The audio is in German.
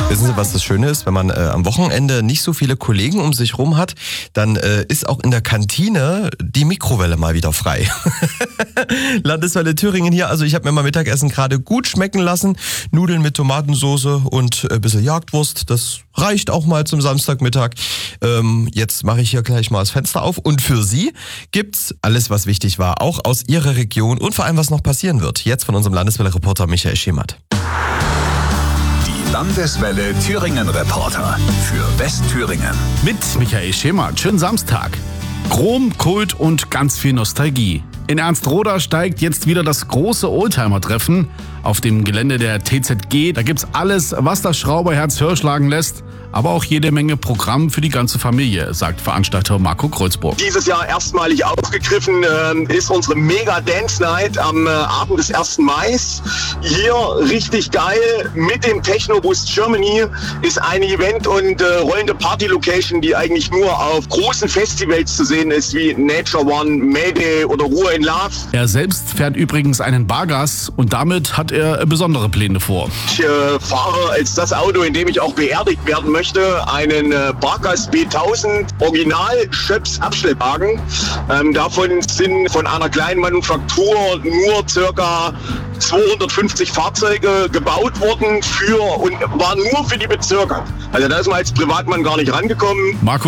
Wissen Sie, was das Schöne ist? Wenn man am Wochenende nicht so viele Kollegen um sich rum hat, dann ist auch in der Kantine die Mikrowelle mal wieder frei. Landeswelle Thüringen hier. Also ich habe mir mal Mittagessen gerade gut schmecken lassen. Nudeln mit Tomatensoße und ein bisschen Jagdwurst. Das reicht auch mal zum Samstagmittag. Jetzt mache ich hier gleich mal das Fenster auf. Und für Sie gibt's alles, was wichtig war. Auch aus Ihrer Region und vor allem, was noch passieren wird. Jetzt von unserem Landeswelle-Reporter Michael Schemert. Landeswelle Thüringen Reporter für Westthüringen. Mit Michael Schemert. Schönen Samstag. Chrom, Kult und ganz viel Nostalgie. In Ernst-Roda steigt jetzt wieder das große Oldtimer-Treffen auf dem Gelände der TZG. Da gibt's alles, was das Schrauberherz höher schlagen lässt, aber auch jede Menge Programm für die ganze Familie, sagt Veranstalter Marco Kreuzburg. Dieses Jahr erstmalig aufgegriffen ist unsere Mega Dance Night am Abend des 1. Mai. Hier richtig geil mit dem Technobus Germany ist ein Event und rollende Party-Location, die eigentlich nur auf großen Festivals zu sehen ist, wie Nature One, Mayday oder Ruhe in Love. Er selbst fährt übrigens einen Bargas und damit hat er besondere Pläne vor. Ich fahre als das Auto, in dem ich auch beerdigt werden möchte, einen Bargas B1000 Original Schöps Abschleppwagen. Davon sind von einer kleinen Manufaktur nur circa 250 Fahrzeuge gebaut worden und war nur für die Bezirke. Also da ist man als Privatmann gar nicht rangekommen. Marco